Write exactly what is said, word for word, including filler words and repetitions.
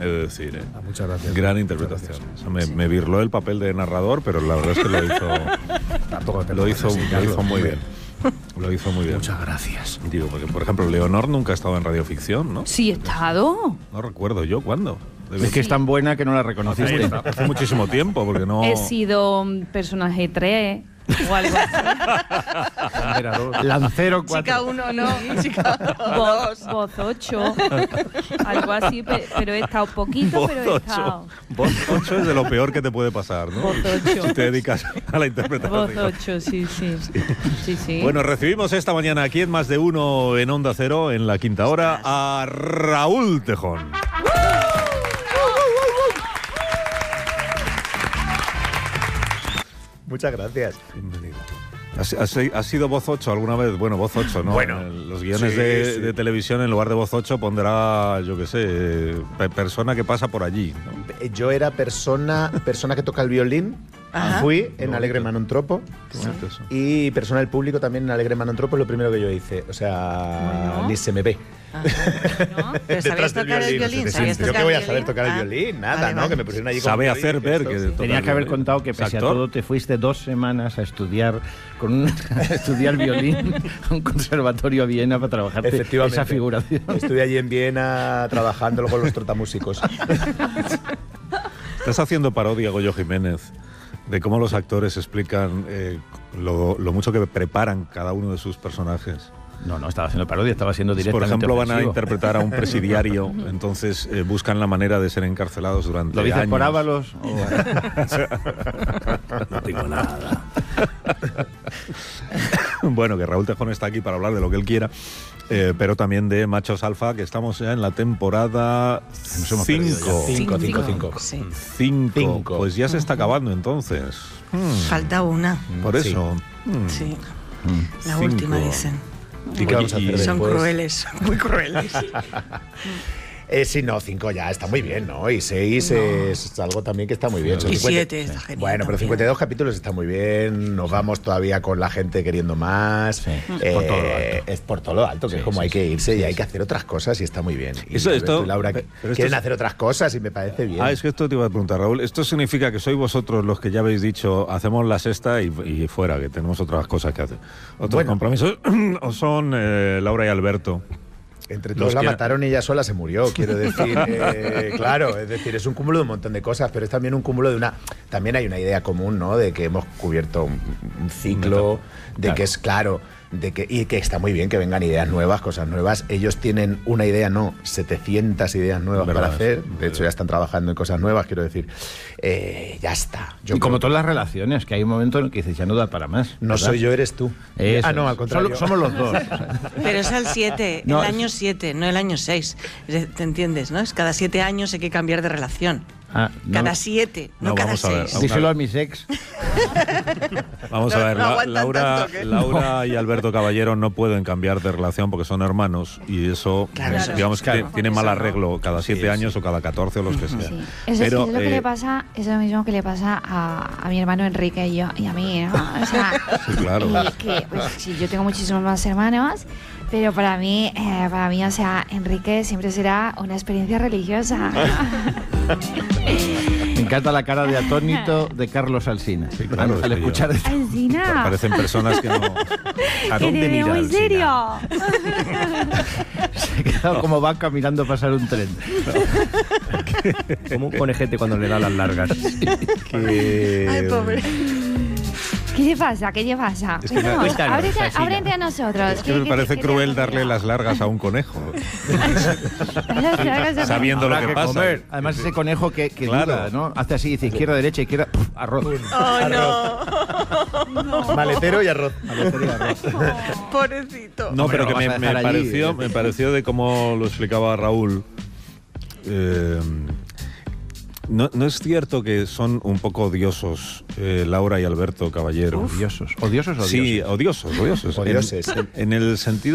he de decir. ¿eh? Ah, muchas gracias. Gran interpretación. O sea, me, me birló el papel de narrador, pero la verdad es que lo hizo, lo hizo, lo hizo muy bien. Lo hizo muy bien. Muchas gracias. Digo, porque, por ejemplo, Leonor nunca ha estado en radioficción, ¿no? Sí, he estado. No recuerdo yo cuándo. Es que es tan buena que no la reconociste. Hace, hace muchísimo tiempo, porque no... He sido un personaje tres o algo así. Lancero cuatro. Chica uno, no. Chica Voz, voz ocho. Algo así, pe- pero he estado poquito, Voz pero he estado. ocho. Voz ocho es de lo peor que te puede pasar, ¿no? Voz ocho. Si te dedicas a la interpretación. Voz ocho, sí, sí. Sí, sí. Bueno, recibimos esta mañana aquí en Más de Uno en Onda Cero, en la quinta hora, a Raúl Tejón. Muchas gracias. Bienvenido. ¿Has, has, has sido voz ocho alguna vez? Bueno, voz ocho, ¿no? Bueno, en el- los guiones sí, de, sí. de televisión, en lugar de voz ocho, pondrá, yo qué sé, eh, pe- persona que pasa por allí, ¿no? Yo era persona, persona que toca el violín. Ajá. Fui en Alegre Manontropo. Qué bonito eso. Y persona del público también en Alegre Manontropo es lo primero que yo hice. O sea, Bueno. ni se me ve. ¿No? ¿Pero sabías Detrás del tocar el violín? Sí, ¿Sabías ¿Yo tocar qué voy a el saber violín? tocar el Ah, violín? Nada, vale, ¿no? vale. Que me pusieron allí con Sabe un hacer violín, ver esto, que sí. toca Tenía el que haber violín. contado que ¿Es pese a actor? todo te fuiste dos semanas a estudiar con un, a estudiar violín a un conservatorio a Viena para trabajarte Efectivamente. esa figuración. Estuve allí en Viena trabajando con los trotamúsicos. Estás haciendo parodia, Goyo Jiménez, de cómo los actores explican eh, lo, lo mucho que preparan cada uno de sus personajes. No, no, estaba haciendo parodia, estaba haciendo Por directamente ejemplo, van a ofensivo. interpretar a un presidiario, entonces eh, buscan la manera de ser encarcelados durante ¿Lo dices años. por Ábalos? O... No digo nada. Bueno, que Raúl Tejón está aquí para hablar de lo que él quiera, eh, pero también de Machos Alfa, que estamos ya en la temporada hemos perdido cinco. Cinco, cinco, cinco. Sí. Cinco. Cinco. Pues ya se está acabando entonces. Hmm, Falta una. Por Sí. eso. hmm, Sí. La cinco. última, dicen. ¿Y qué vamos a hacer Son después? crueles, muy crueles. Eh, sí, no, cinco ya está muy bien, ¿no? Y seis es algo también que está muy bien. Son Y cincuenta siete está genial. Bueno, pero también. cincuenta y dos capítulos está muy bien. Nos vamos todavía con la gente queriendo más. Sí, Eh, por todo lo alto. Es por todo lo alto, que Sí, es como sí, hay que sí, irse sí, y hay sí. que hacer otras cosas y está muy bien. Y Eso- Alberto esto- y Laura pero esto quieren es- hacer otras cosas y me parece bien. Ah, es que esto te iba a preguntar, Raúl. ¿Esto significa que sois vosotros los que ya habéis dicho hacemos la sexta y, y fuera, que tenemos otras cosas que hacer? ¿Otros Bueno. compromisos? ¿O son eh, Laura y Alberto? Entre todos Los la que- mataron y ella sola se murió, quiero decir. eh, claro, es decir, es un cúmulo de un montón de cosas, pero es también un cúmulo de una... También hay una idea común, ¿no? De que hemos cubierto un, un ciclo, de Claro. que es claro, de que, y que está muy bien que vengan ideas nuevas, cosas nuevas. Ellos tienen una idea, no, setecientas ideas nuevas Verdad, para hacer. sí, De verdad. hecho, ya están trabajando en cosas nuevas, quiero decir. Eh, ya está. Yo y como creo- todas las relaciones, que hay un momento en el que dices, ya no da para más. No ¿verdad? soy yo, eres tú. Eso ah, no, es. al contrario. Solo- somos los dos. O sea, Pero es al siete, No, el es- año siete, no el año seis. ¿Te entiendes, no? Es cada siete años hay que cambiar de relación. ah, no, Cada siete, no, No, cada vamos a ver, seis. vamos díselo a mis ex. Vamos No- a ver, no La- aguantan Laura, tanto que- Laura y Alberto Caballero no pueden cambiar de relación porque son hermanos y eso, Claro, pues, eso- digamos que claro. tiene mal Eso no. arreglo cada siete años o cada catorce o los que sean. Sí. Eso, Pero, es, eso es lo que eh, le pasa, eso es lo mismo que le pasa a, a mi hermano Enrique y, yo, y a mí, ¿no? O sea, Sí, claro. y que, pues, sí, yo tengo muchísimos más hermanos, pero para mí, eh, para mí, o sea, Enrique siempre será una experiencia religiosa. Me encanta la cara de atónito de Carlos Alsina. Sí, claro, al, es al que yo- escuchar esto. Alcina, Parecen personas que no... ¿A que dónde te veo mira muy Alsina? serio. Se ha quedado como vaca mirando pasar un tren. Como un conejete cuando le da las largas. Que- Ay, pobre. ¿Qué te pasa? ¿Qué te pasa? Es que me- Vamos, Cuéntanos, ábrete, Alsina. ábrete a nosotros. Es que me parece cruel darle las largas a un conejo, sabiendo lo Habrá que pasa. comer. Además, ese conejo que, que Claro. duda, ¿no? Hace así, dice izquierda, derecha, izquierda, puf, arroz. Oh, no. Maletero y arroz. Pobrecito. No, Hombre, pero lo que vas me, a me dejar allí, pareció, ¿eh? me pareció de cómo lo explicaba Raúl. eh, no, no es cierto que son un poco odiosos eh, Laura y Alberto Caballero. Odiosos. ¿Odiosos o odiosos? Sí, odiosos, odiosos. Odioses. En, en el sentido